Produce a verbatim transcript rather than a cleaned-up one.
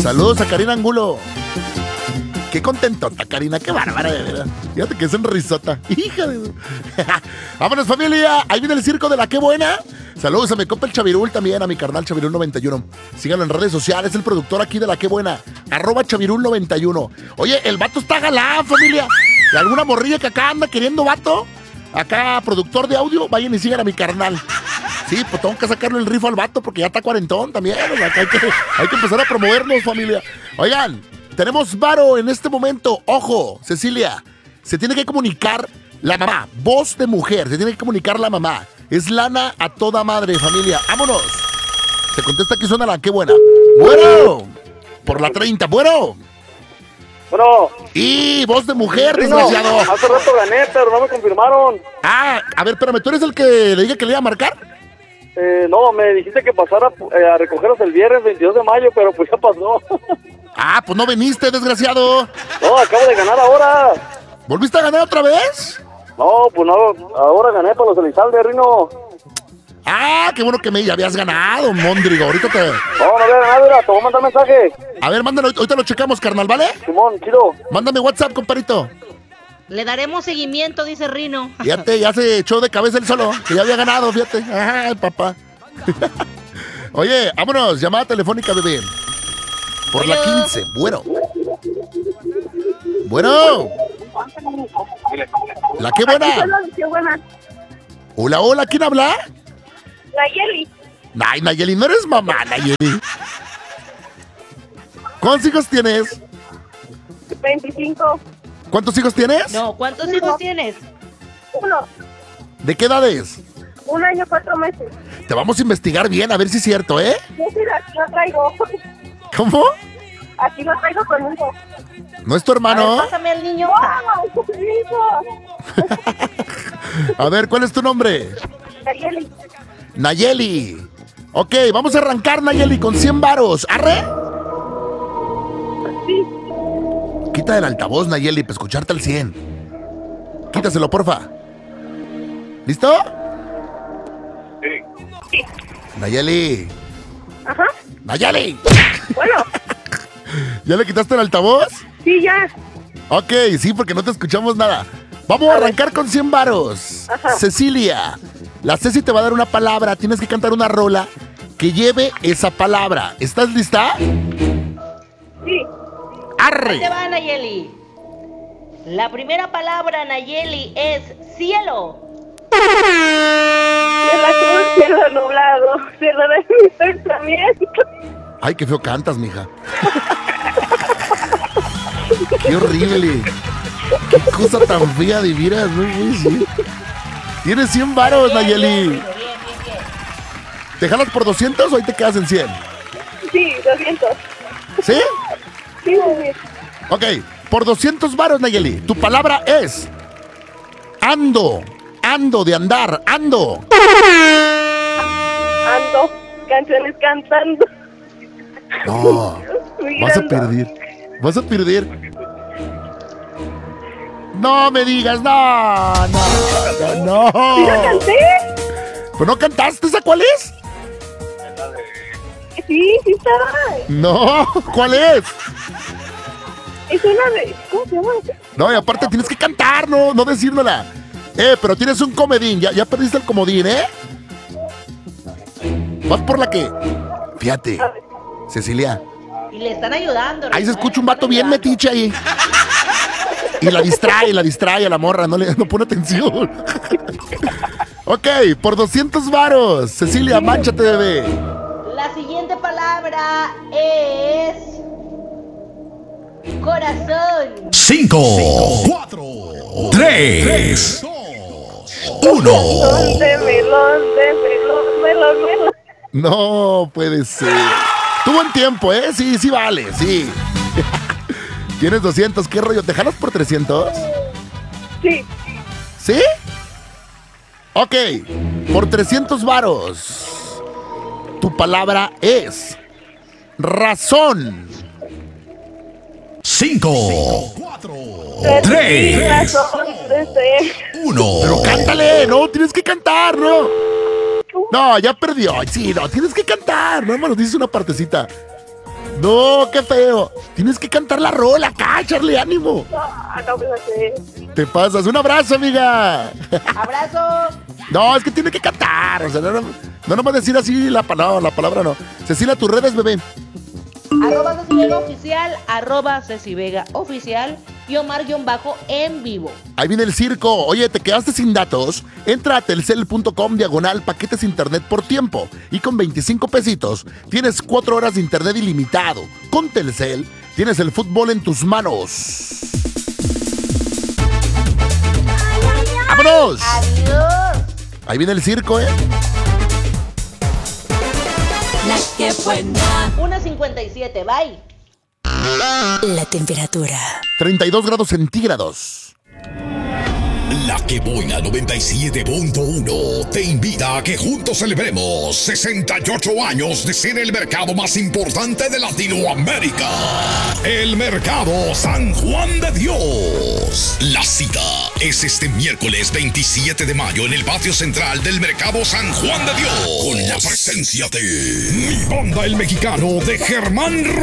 Saludos a Karina Angulo. Qué contentota, Karina, qué bárbara, de verdad. Fíjate que es en risota. Hija de... Vámonos, familia. Ahí viene el circo de la Qué Buena. Saludos a mi compa el Chavirul también, a mi carnal Chavirul noventa y uno. Síganlo en redes sociales, el productor aquí de la Qué Buena. Arroba Chavirul noventa y uno. Oye, el vato está galán, familia. ¿Y alguna morrilla que acá anda queriendo vato? Acá, productor de audio, vayan y sigan a mi carnal. Sí, pues tengo que sacarle el rifo al vato porque ya está cuarentón también. O sea, que hay, que, hay que empezar a promovernos, familia. Oigan, tenemos varo en este momento. Ojo, Cecilia, se tiene que comunicar la mamá. Voz de mujer, se tiene que comunicar la mamá. Es lana a toda madre, familia. ¡Vámonos! Se contesta que suena la Qué Buena. ¡Bueno! Por la treinta, bueno. Bueno. Y voz de mujer, sí, desgraciado. No, hace rato gané, pero no me confirmaron. Ah, a ver, espérame, ¿tú eres el que le dije que le iba a marcar? Eh, no, me dijiste que pasara eh, a recogeros el viernes veintidós de mayo, pero pues ya pasó. Ah, pues no viniste, desgraciado. No, acabo de ganar ahora. ¿Volviste a ganar otra vez? No, pues no, ahora gané para los Elizalde, Rino. Ah, qué bueno que me ya habías ganado, Mondrigo. Ahorita te... No, no había ganado, mira, te voy a mandar mensaje. A ver, mándalo, ahorita lo checamos, carnal, ¿vale? Simón, chido. Mándame WhatsApp, comparito. Le daremos seguimiento, dice Rino. Fíjate, ya se echó de cabeza él solo, que ya había ganado, fíjate. Ay, papá. Oye, vámonos, llamada telefónica, bebé. Por la quince, bueno. Bueno. La Qué Buena. Qué Buena. Hola, hola, ¿quién habla? Nayeli. Ay, Nayeli, no eres mamá, Nayeli. ¿Cuántos hijos tienes? veinticinco. ¿Cuántos hijos tienes? No, ¿cuántos Uno. hijos tienes? Uno. ¿De qué edades? Un año, cuatro meses. Te vamos a investigar bien, a ver si es cierto, ¿eh? Yo sí, aquí lo traigo. ¿Cómo? Aquí lo traigo conmigo. ¿No es tu hermano? A ver, pásame al niño. ¡Wow! ¡Es mi hijo! A ver, ¿cuál es tu nombre? Nayeli. Nayeli. Ok, vamos a arrancar, Nayeli, con cien varos. ¿Arre? Sí. Quita el altavoz, Nayeli, para escucharte al cien. Quítaselo, porfa. ¿Listo? Sí. Nayeli. Ajá. Nayeli. Bueno. ¿Ya le quitaste el altavoz? Sí, ya. Ok, sí, porque no te escuchamos nada. Vamos a arrancar con cien varos. Ajá. Cecilia, la Ceci te va a dar una palabra. Tienes que cantar una rola que lleve esa palabra. ¿Estás lista? Sí. ¡Arre! Ahí te va, Nayeli. La primera palabra, Nayeli, es cielo. Cielo azul, cielo nublado, cielo de mi pensamiento. Ay, qué feo cantas, mija. Qué horrible. Qué cosa tan fea de veras, no puede ser. Tienes cien varos, Nayeli. Bien, bien, bien, bien. ¿Te jalas por doscientos o ahí te quedas en cien? Sí, doscientos. ¿Sí? Sí, sí. Ok, por doscientos varos, Nayeli. Tu palabra es ando. Ando de andar, ando. Ando, canciones cantando. No, vas a Mirando. perder. Vas a perder. No me digas, no, no, no, ¿Sí lo no. canté? ¿Pues no cantaste? ¿Esa cuál es? Sí, sí estaba. No, ¿cuál es? Es una de... ¿Cómo se llama? No, y aparte tienes que cantar, no, no decírnosla. Eh, pero tienes un comodín, ya, ya perdiste el comodín, ¿eh? Vas por la que... Fíjate, Cecilia, Y le están ayudando. ahí se Rino, escucha ¿eh? un vato bien Están ayudando. metiche ahí. Y la distrae, la distrae a la morra, no, le, no pone atención. Ok, por doscientos varos. Cecilia, mánchate, bebé. La siguiente palabra es corazón. Cinco, cuatro, tres, uno. De melón, de melón, melón, melón. No puede ser. Tuvo en tiempo, ¿eh? Sí, sí vale, sí. Tienes doscientos, ¿qué rollo? ¿Te jalas por trescientos? Sí. ¿Sí? Ok, por trescientos varos. Tu palabra es razón. Cinco, cuatro, De tres, razón, de ser. uno. Pero cántale, no, tienes que cantar, ¿no? No, ya perdió. Sí, no, tienes que cantar. No me lo dices una partecita. No, qué feo. Tienes que cantar la rola acá, echarle ánimo. No, no me lo sé. Te pasas. Un abrazo, amiga. ¡Abrazo! No, es que tiene que cantar. O sea, no, no, no nomás decir así la palabra, la palabra no. Cecilia, tus redes, bebé. Arroba Ceci Vega Oficial, arroba Ceci Vega Oficial y Omar-Bajo en vivo. Ahí viene el circo. Oye, ¿te quedaste sin datos? Entra a telcel punto com diagonal paquetes internet por tiempo. Y con veinticinco pesitos tienes cuatro horas de internet ilimitado. Con Telcel tienes el fútbol en tus manos. ¡Vámonos! Adiós. Ahí viene el circo, ¿eh? La que buena. una cincuenta y siete, bye. La temperatura. treinta y dos grados centígrados. La que buena noventa y siete punto uno te invita a que juntos celebremos sesenta y ocho años de ser el mercado más importante de Latinoamérica. El Mercado San Juan de Dios. La cita es este miércoles veintisiete de mayo en el patio central del Mercado San Juan de Dios. Con la presencia de mi banda el mexicano de Germán